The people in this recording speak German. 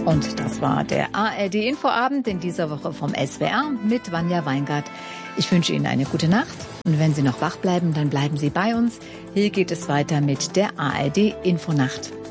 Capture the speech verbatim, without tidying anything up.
Und das war der A R D-Infoabend in dieser Woche vom S W R mit Vanja Weingart. Ich wünsche Ihnen eine gute Nacht. Und wenn Sie noch wach bleiben, dann bleiben Sie bei uns. Hier geht es weiter mit der A R D-Infonacht.